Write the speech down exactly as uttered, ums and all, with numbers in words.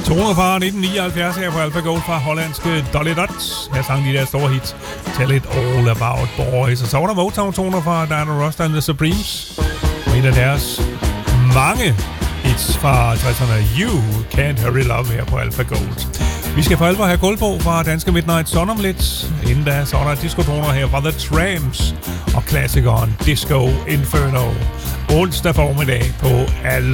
toner fra nitten nioghalvfjerds her på Alpha Gold fra hollandske Dolly Dots. Her sang de der store hits Tell It All About Boys. Og så var der Motown-toner fra Diana Ross and the Supremes. Og en af deres mange hits fra tresserne You Can't Hurry Love her på Alpha Gold. Vi skal for alvor have gulv på fra danske Midnight Sun om lidt. Inden da så er der disco-toner her fra The Tramps og klassikeren Disco Inferno. Onsdag formiddag på Alpha.